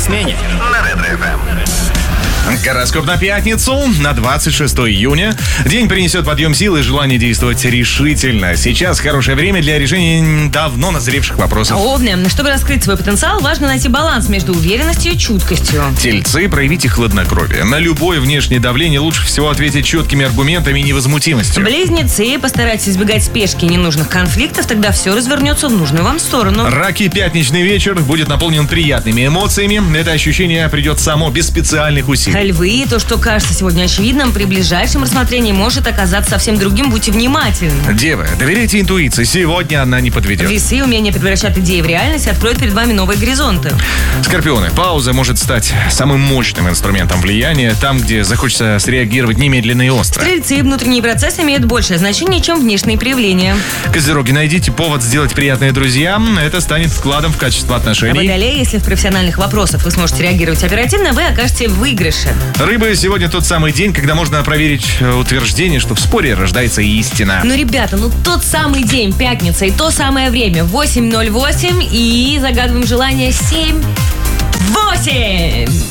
смене» на Ретро-ФМ. Гороскоп на пятницу, на 26 июня. День принесет подъем сил и желание действовать решительно. Сейчас хорошее время для решения давно назревших вопросов. Овны, чтобы раскрыть свой потенциал, важно найти баланс между уверенностью и чуткостью. Тельцы, проявите хладнокровие. На любое внешнее давление лучше всего ответить четкими аргументами и невозмутимостью. Близнецы, постарайтесь избегать спешки и ненужных конфликтов, тогда все развернется в нужную вам сторону. Раки, пятничный вечер будет наполнен приятными эмоциями. Это ощущение придет само, без специальных усилий. Львы, то, что кажется сегодня очевидным, при ближайшем рассмотрении может оказаться совсем другим, будьте внимательны. Девы, доверяйте интуиции, сегодня она не подведет. Весы, умение превращать идеи в реальность откроет перед вами новые горизонты. Скорпионы, пауза может стать самым мощным инструментом влияния, там, где захочется среагировать немедленно и остро. Стрельцы, внутренние процессы имеют большее значение, чем внешние проявления. Козероги, найдите повод сделать приятное друзьям, это станет вкладом в качество отношений. Водолеи, если в профессиональных вопросах вы сможете реагировать оперативно, вы окажете в выигрыше. Рыбы, сегодня тот самый день, когда можно проверить утверждение, что в споре рождается истина. Ну, ребята, тот самый день, пятница, и то самое время, 8:08, и загадываем желание 7-8.